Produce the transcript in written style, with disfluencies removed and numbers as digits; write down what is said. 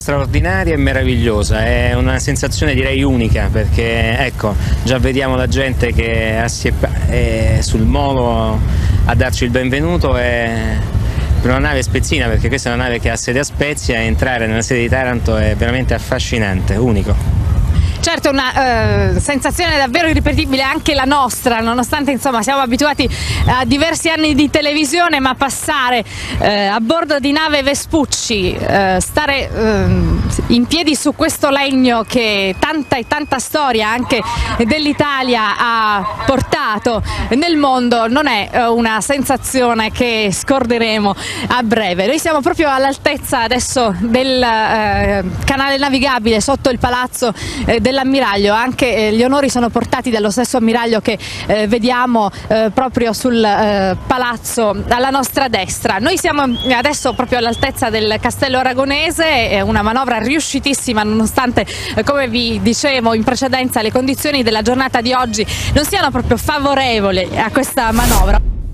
Straordinaria e meravigliosa, è una sensazione direi unica, perché ecco, già vediamo la gente che è sul molo a darci il benvenuto per una nave spezzina, perché questa è una nave che ha sede a Spezia e entrare nella sede di Taranto è veramente affascinante, unico. Certo, una sensazione davvero irripetibile anche la nostra, nonostante insomma siamo abituati a diversi anni di televisione, ma passare a bordo di nave Vespucci, stare in piedi su questo legno che tanta e tanta storia anche dell'Italia ha portato nel mondo, non è una sensazione che scorderemo a breve. Noi siamo proprio all'altezza adesso del canale navigabile sotto il palazzo dell'ammiraglio, anche gli onori sono portati dallo stesso ammiraglio che vediamo proprio sul palazzo alla nostra destra. Noi siamo adesso proprio all'altezza del Castello Aragonese, è una manovra riuscitissima nonostante, come vi dicevo in precedenza, le condizioni della giornata di oggi non siano proprio favorevoli a questa manovra.